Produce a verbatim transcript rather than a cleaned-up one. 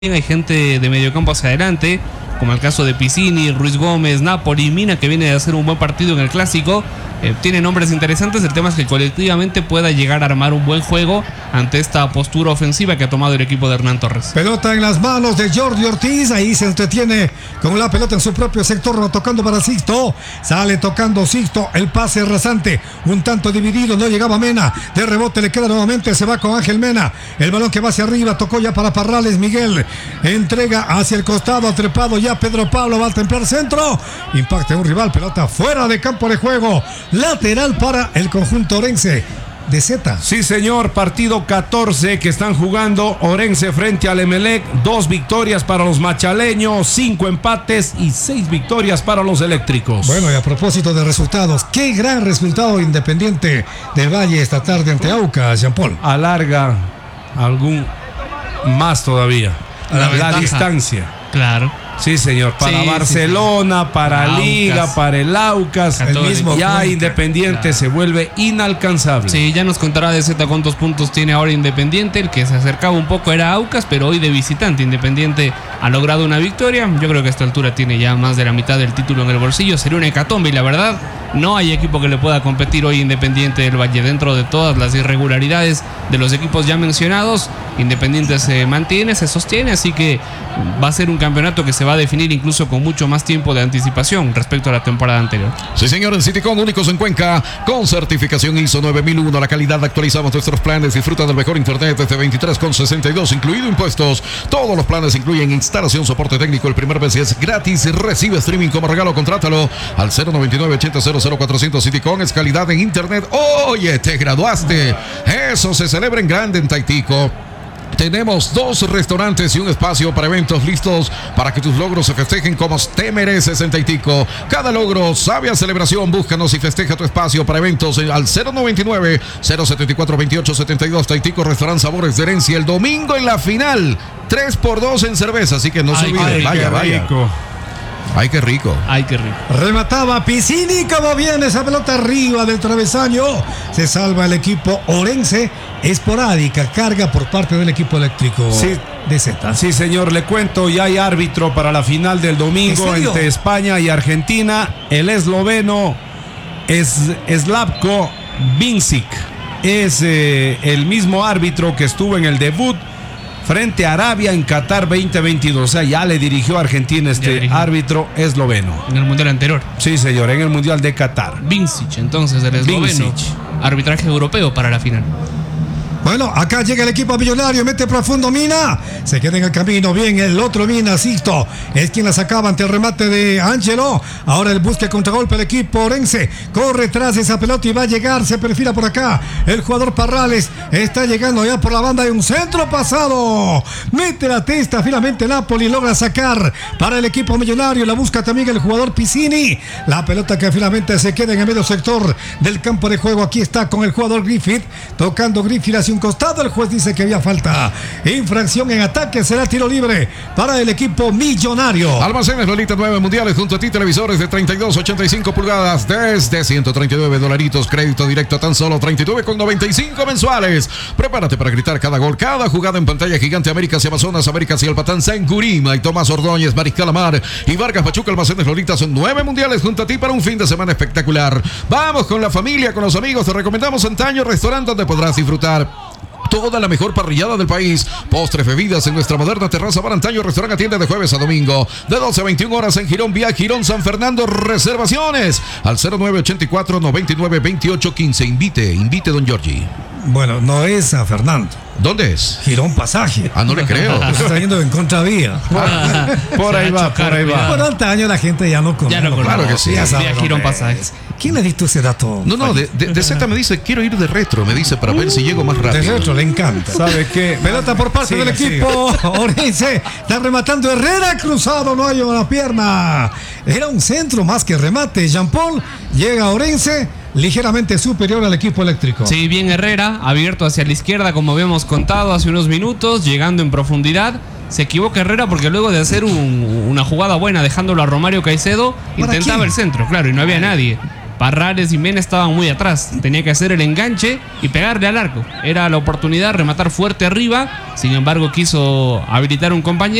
Hay gente de mediocampo hacia adelante, como el caso de Piccini, Ruiz Gómez, Napoli, Mina, que viene de hacer un buen partido en el Clásico. Eh, tiene nombres interesantes. El tema es que colectivamente pueda llegar a armar un buen juego ante esta postura ofensiva que ha tomado el equipo de Hernán Torres. Pelota en las manos de Jordi Ortiz. Ahí se entretiene con la pelota en su propio sector, tocando para Sixto. Sale tocando Sixto. El pase rasante, un tanto dividido. No llegaba Mena. De rebote le queda nuevamente. Se va con Ángel Mena. El balón que va hacia arriba. Tocó ya para Parrales. Miguel entrega hacia el costado. Trepado ya Pedro Pablo. Va a templar centro. Impacta un rival. Pelota fuera de campo de juego. Lateral para el conjunto orense de Z. Sí, señor, partido catorce que están jugando Orense frente al Emelec. Dos victorias para los machaleños, cinco empates y seis victorias para los eléctricos. Bueno, y a propósito de resultados, qué gran resultado Independiente del Valle esta tarde ante Aucas, Jean Paul. Alarga algún más todavía La, la, la distancia. Claro. Sí, señor, para sí, Barcelona, sí, sí. para Aucas. Liga, para el Aucas, el mismo ya punto. Independiente claro. se vuelve inalcanzable. Sí, ya nos contará de Z cuántos puntos tiene ahora Independiente. El que se acercaba un poco era Aucas, pero hoy de visitante Independiente ha logrado una victoria. Yo creo que a esta altura tiene ya más de la mitad del título en el bolsillo. Sería una hecatombe y la verdad no hay equipo que le pueda competir hoy Independiente del Valle. Dentro de todas las irregularidades de los equipos ya mencionados, Independiente se mantiene, se sostiene, así que va a ser un campeonato que se va a definir incluso con mucho más tiempo de anticipación respecto a la temporada anterior. Sí, señor, en Citycon, únicos en Cuenca, con certificación I S O nueve mil uno. La calidad, actualizamos nuestros planes, disfruta del mejor internet desde veintitrés con sesenta y dos, incluido impuestos. Todos los planes incluyen instalación, soporte técnico. El primer mes es gratis, recibe streaming como regalo, contrátalo al cero noventa y nueve ochenta cero cero cuatrocientos. Citycon es calidad en internet. Oye, te graduaste. Eso se celebra en grande en Taitico. Tenemos dos restaurantes y un espacio para eventos listos para que tus logros se festejen como te mereces en Taitico. Cada logro sabe a celebración. Búscanos y festeja tu espacio para eventos al cero noventa y nueve cero setenta y cuatro veintiocho setenta y dos. Taitico Restaurant Sabores de Herencia. El domingo en la final, tres por dos en cerveza. Así que no se olviden. Vaya, vaya. Ay, qué rico. Ay, qué rico. Remataba Piccini, como viene esa pelota arriba del travesaño. Se salva el equipo orense. Esporádica carga por parte del equipo eléctrico sí, de Z. Sí, señor, le cuento, ya hay árbitro para la final del domingo entre España y Argentina. El esloveno es Slavko Vincic. Es eh, el mismo árbitro que estuvo en el debut frente a Arabia en Qatar veinte veintidós. O sea, ya le dirigió a Argentina este árbitro esloveno. En el mundial anterior. Sí, señor, en el mundial de Qatar. Vincic, entonces, el esloveno. Vincic. Arbitraje europeo para la final. Bueno, acá llega el equipo millonario, mete profundo Mina, se queda en el camino, bien, el otro Mina, Sixto, es quien la sacaba ante el remate de Ángelo. Ahora el busque contragolpe el equipo orense, corre tras esa pelota y va a llegar, se perfila por acá, el jugador Parrales está llegando ya por la banda de un centro pasado, mete la testa, finalmente Napoli logra sacar para el equipo millonario, la busca también el jugador Piccini, la pelota que finalmente se queda en el medio sector del campo de juego. Aquí está con el jugador Griffith, tocando Griffith hacia un costado, el juez dice que había falta, infracción en ataque, será tiro libre para el equipo millonario. Almacenes Lolita, nueve mundiales junto a ti, televisores de treinta y dos, ochenta y cinco pulgadas desde ciento treinta y nueve dolaritos, crédito directo tan solo treinta y nueve con noventa y cinco mensuales. Prepárate para gritar cada gol, cada jugada en pantalla gigante. Américas y Amazonas, Américas y El Patán, San Gurima y Tomás Ordóñez, Mariscal Amar y Vargas Pachuca. Almacenes Lolita son nueve mundiales junto a ti para un fin de semana espectacular. Vamos con la familia, con los amigos, te recomendamos Antaño Restaurante, donde podrás disfrutar toda la mejor parrillada del país. Postres, bebidas en nuestra moderna terraza Bar Antaño Restaurante. Atiende de jueves a domingo de doce a veintiuna horas en Girón, vía Girón San Fernando. Reservaciones al cero nueve ochenta y cuatro noventa y nueve veintiocho quince. Invite, invite don Giorgi. Bueno, no es San Fernando. ¿Dónde es? Girón Pasaje. Ah, no le creo. Se está yendo en contravía. Ah, por ahí va, por ahí va. Por Antaño la gente ya no conoce. Ya no Claro que sí. Ya sabe Vía Girón Pasaje. ¿Quién le dictó ese dato? No, no, de, de, de Z me dice, quiero ir de retro, me dice, para ver si llego más rápido. De retro, le encanta. ¿Sabe qué? Pelota por parte siga, del equipo orense. Está rematando Herrera, cruzado, no hay una pierna. Era un centro más que remate. Jean Paul llega a Orense, ligeramente superior al equipo eléctrico. Sí, bien Herrera, abierto hacia la izquierda, como habíamos contado hace unos minutos, llegando en profundidad. Se equivoca Herrera porque luego de hacer un, una jugada buena, dejándolo a Romario Caicedo, intentaba el centro, claro, y no había nadie. Parrares y Mena estaban muy atrás. Tenía que hacer el enganche y pegarle al arco. Era la oportunidad, rematar fuerte arriba. Sin embargo, quiso habilitar un compañero.